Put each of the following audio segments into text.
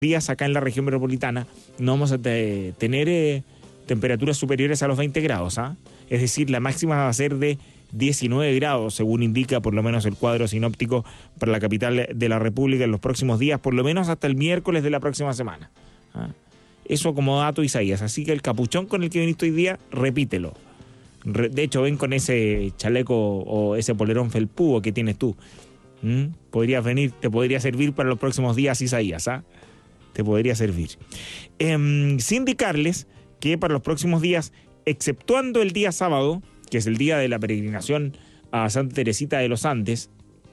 días acá en la región metropolitana no vamos a tener temperaturas superiores a los 20 grados, ¿ah? Es decir, la máxima va a ser de 19 grados, según indica por lo menos el cuadro sinóptico para la capital de la República en los próximos días, por lo menos hasta el miércoles de la próxima semana, ¿ah? Eso como dato, Isaías. Así que el capuchón con el que viniste hoy día, repítelo. De hecho, ven con ese chaleco o ese polerón felpudo que tienes tú. Podrías venir, te podría servir para los próximos días, Isaías, ¿ah? Te podría servir. Sin indicarles que para los próximos días, exceptuando el día sábado, que es el día de la peregrinación a Santa Teresita de los Andes,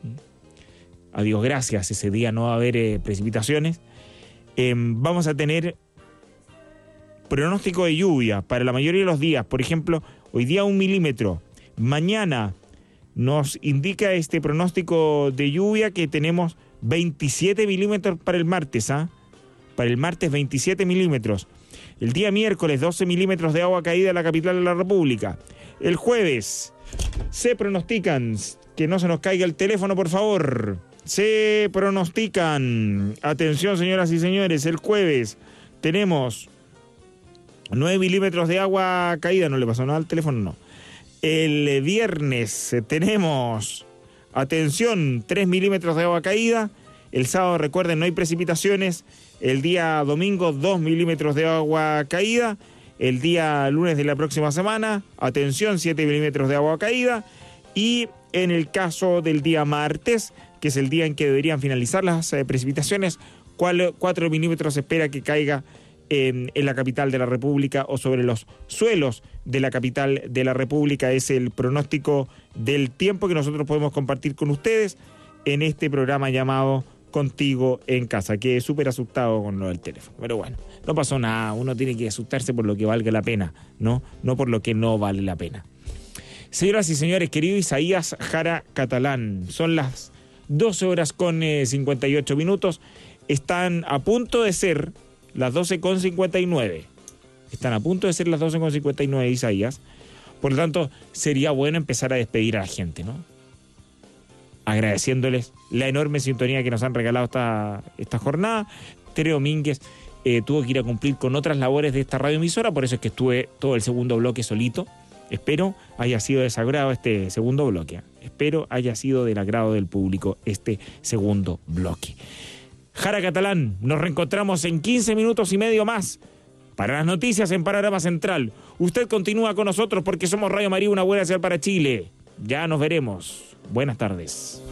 a Dios gracias, ese día no va a haber precipitaciones, vamos a tener pronóstico de lluvia para la mayoría de los días. Por ejemplo, hoy día 1 milímetro, mañana nos indica este pronóstico de lluvia que tenemos 27 milímetros para el martes, ¿ah? Para el martes 27 milímetros. El día miércoles 12 milímetros de agua caída en la capital de la República. El jueves se pronostican, que no se nos caiga el teléfono por favor, se pronostican, atención señoras y señores, el jueves tenemos 9 milímetros de agua caída, no le pasó nada al teléfono, no. El viernes tenemos, atención, 3 milímetros de agua caída. El sábado, recuerden, no hay precipitaciones. El día domingo, 2 milímetros de agua caída. El día lunes de la próxima semana, atención, 7 milímetros de agua caída. Y en el caso del día martes, que es el día en que deberían finalizar las precipitaciones, 4 milímetros se espera que caiga en la capital de la República o sobre los suelos de la capital de la República. Es el pronóstico del tiempo que nosotros podemos compartir con ustedes en este programa llamado Contigo en Casa. Quedé súper asustado con lo del teléfono, pero bueno, no pasó nada. Uno tiene que asustarse por lo que valga la pena, no por lo que no vale la pena. Señoras y señores, querido Isaías Jara Catalán, son las 12 horas con 58 minutos. Están a punto de ser las 12:59. Están a punto de ser las 12:59, Isaías. Por lo tanto, sería bueno empezar a despedir a la gente, ¿no? Agradeciéndoles la enorme sintonía que nos han regalado esta jornada. Tere Domínguez tuvo que ir a cumplir con otras labores de esta radioemisora, por eso es que estuve todo el segundo bloque solito. Espero haya sido de su agrado este segundo bloque. Espero haya sido del agrado del público este segundo bloque. Jara Catalán, nos reencontramos en 15 minutos y medio más para las noticias en Panorama Central. Usted continúa con nosotros porque somos Radio María, una buena señal para Chile. Ya nos veremos. Buenas tardes.